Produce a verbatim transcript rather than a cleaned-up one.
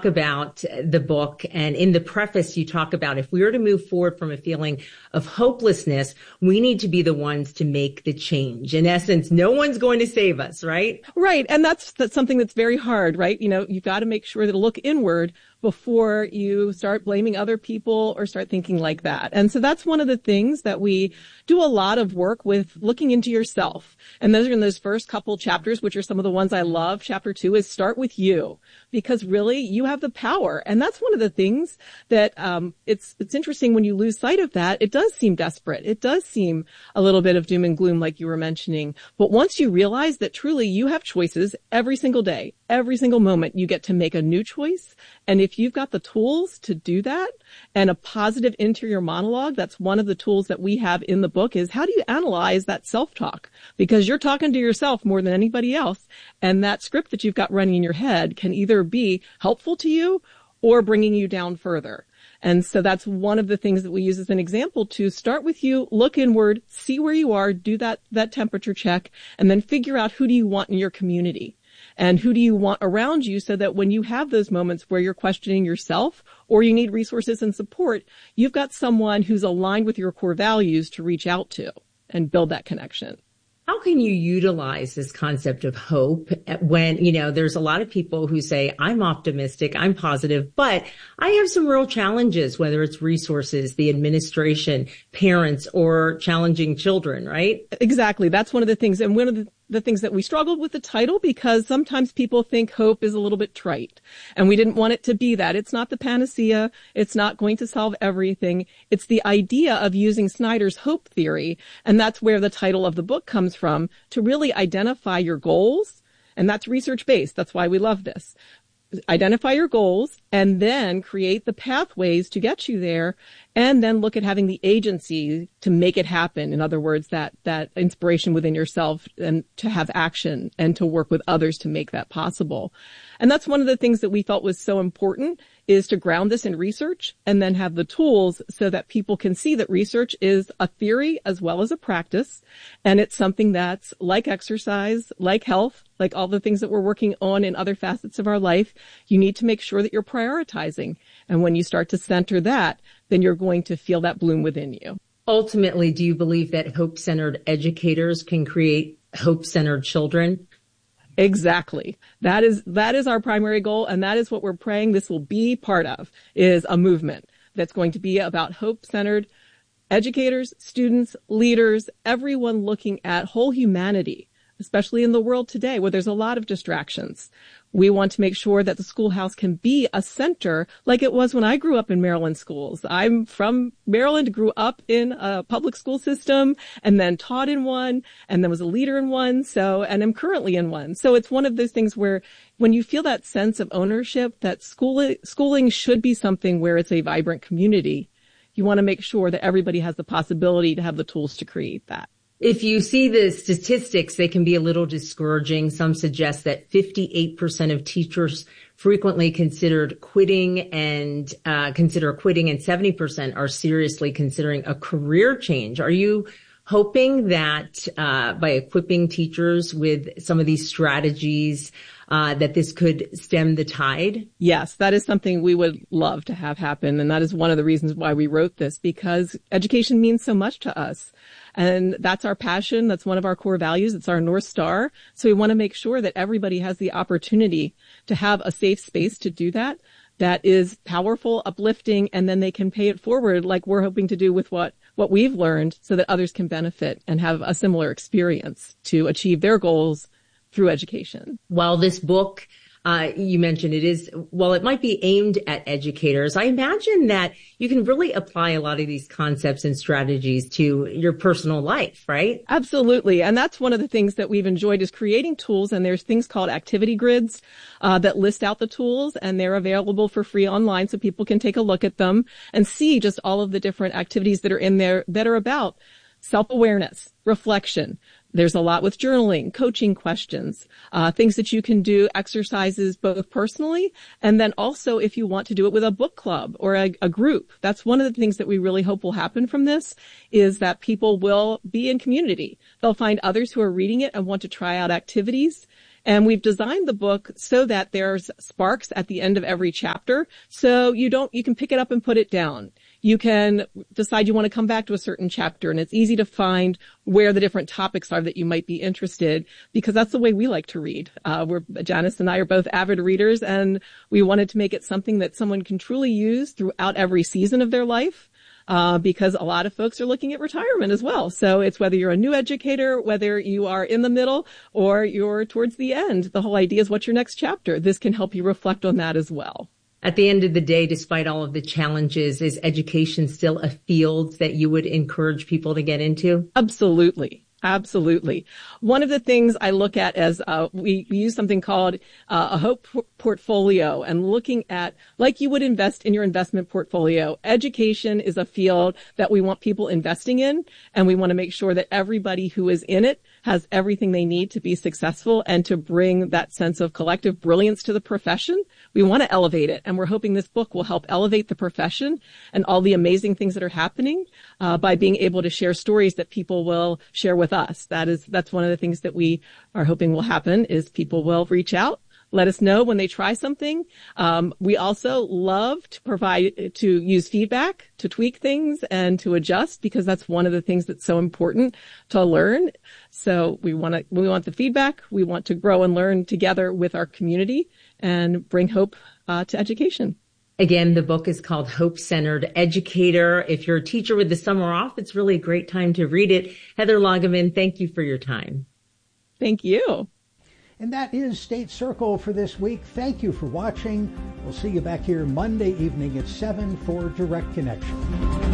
talk about the book, and in the preface, you talk about if we were to move forward from a feeling of hopelessness, we need to be the ones to make the change. In essence, no one's going to save us, right? Right. And that's, that's something that's very hard, right? You know, you've got to make sure to look inward before you start blaming other people or start thinking like that. And so that's one of the things that we do a lot of work with, looking into yourself. And those are in those first couple chapters, which are some of the ones I love. Chapter two is start with you, because really you have the power. And that's one of the things that, um, it's, it's interesting when you lose sight of that. It does seem desperate. It does seem a little bit of doom and gloom, like you were mentioning. But once you realize that truly you have choices every single day, every single moment, you get to make a new choice. And if you've got the tools to do that and a positive interior monologue, that's one of the tools that we have in the book, is how do you analyze that self-talk? Because you're talking to yourself more than anybody else. And that script that you've got running in your head can either be helpful to you or bringing you down further. And so that's one of the things that we use as an example to start with you, look inward, see where you are, do that, that temperature check, and then figure out who do you want in your community. And who do you want around you, so that when you have those moments where you're questioning yourself or you need resources and support, you've got someone who's aligned with your core values to reach out to and build that connection. How can you utilize this concept of hope when, you know, there's a lot of people who say, I'm optimistic, I'm positive, but I have some real challenges, whether it's resources, the administration, parents, or challenging children, right? Exactly. That's one of the things. And one of the the things that we struggled with the title, because sometimes people think hope is a little bit trite, and we didn't want it to be that. It's not the panacea. It's not going to solve everything. It's the idea of using Snyder's hope theory. And that's where the title of the book comes from, to really identify your goals. And that's research based. That's why we love this. Identify your goals and then create the pathways to get you there, and then look at having the agency to make it happen. In other words, that, that inspiration within yourself, and to have action and to work with others to make that possible. And that's one of the things that we felt was so important, is to ground this in research and then have the tools so that people can see that research is a theory as well as a practice. And it's something that's like exercise, like health, like all the things that we're working on in other facets of our life. You need to make sure that you're prioritizing. And when you start to center that, then you're going to feel that bloom within you. Ultimately, do you believe that hope-centered educators can create hope-centered children? Exactly. That is, that is our primary goal. And that is what we're praying this will be part of, is a movement that's going to be about hope-centered educators, students, leaders, everyone looking at whole humanity, especially in the world today where there's a lot of distractions. We want to make sure that the schoolhouse can be a center like it was when I grew up in Maryland schools. I'm from Maryland, grew up in a public school system, and then taught in one, and then was a leader in one, so, and I'm currently in one. So it's one of those things where when you feel that sense of ownership, that school, schooling should be something where it's a vibrant community, you want to make sure that everybody has the possibility to have the tools to create that. If you see the statistics, they can be a little discouraging. Some suggest that fifty-eight percent of teachers frequently considered quitting and uh consider quitting, and seventy percent are seriously considering a career change. Are you hoping that uh by equipping teachers with some of these strategies uh that this could stem the tide? Yes, that is something we would love to have happen. And that is one of the reasons why we wrote this, because education means so much to us. And that's our passion. That's one of our core values. It's our North Star. So we want to make sure that everybody has the opportunity to have a safe space to do that, that is powerful, uplifting, and then they can pay it forward like we're hoping to do with what, what we've learned, so that others can benefit and have a similar experience to achieve their goals through education. While this book, uh, you mentioned it is, while it might be aimed at educators, I imagine that you can really apply a lot of these concepts and strategies to your personal life, right? Absolutely. And that's one of the things that we've enjoyed, is creating tools. And there's things called activity grids, uh, that list out the tools, and they're available for free online, so people can take a look at them and see just all of the different activities that are in there that are about self-awareness, reflection. There's a lot with journaling, coaching questions, uh, things that you can do, exercises both personally, and then also if you want to do it with a book club or a, a group. That's one of the things that we really hope will happen from this, is that people will be in community. They'll find others who are reading it and want to try out activities. And we've designed the book so that there's sparks at the end of every chapter. So you don't, you can pick it up and put it down. You can decide you want to come back to a certain chapter, and it's easy to find where the different topics are that you might be interested, because that's the way we like to read. Uh, we're, Janice and I are both avid readers, and we wanted to make it something that someone can truly use throughout every season of their life. Uh, because a lot of folks are looking at retirement as well. So it's whether you're a new educator, whether you are in the middle or you're towards the end. The whole idea is, what's your next chapter? This can help you reflect on that as well. At the end of the day, despite all of the challenges, is education still a field that you would encourage people to get into? Absolutely. Absolutely. One of the things I look at as uh, we, we use something called uh, a hope p- portfolio, and looking at, like you would invest in your investment portfolio, education is a field that we want people investing in, and we want to make sure that everybody who is in it has everything they need to be successful and to bring that sense of collective brilliance to the profession. We want to elevate it, and we're hoping this book will help elevate the profession and all the amazing things that are happening uh, by being able to share stories that people will share with us. That is, that's one of the things that we are hoping will happen, is people will reach out, let us know when they try something. Um, we also love to provide, to use feedback, to tweak things and to adjust, because that's one of the things that's so important to learn. So we want to, we want the feedback. We want to grow and learn together with our community and bring hope uh, to education. Again, the book is called Hope-Centered Educator. If you're a teacher with the summer off, it's really a great time to read it. Heather Lageman, thank you for your time. Thank you. And that is State Circle for this week. Thank you for watching. We'll see you back here Monday evening at seven for Direct Connection.